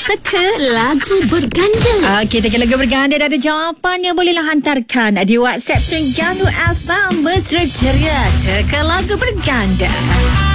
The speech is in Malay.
Teka lagu berganda. Okey, teka lagu berganda dah ada jawapannya. Bolehlah hantarkan di WhatsApp Terengganu FM Mesra Ceria. Teka lagu berganda.